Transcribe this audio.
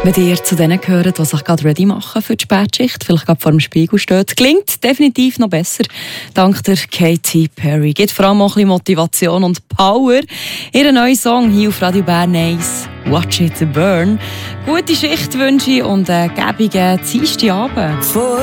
Wenn ihr zu denen gehört, die sich gerade ready machen für die Spätschicht, vielleicht gerade vor dem Spiegel steht, klingt definitiv noch besser. Dank der Katy Perry. Gibt vor allem auch ein bisschen Motivation und Power. Ihr neuer Song hier auf Radio Bern heisst «Watch It Burn». Gute Schicht wünsche ich und einen gäbigen Dienstagabend.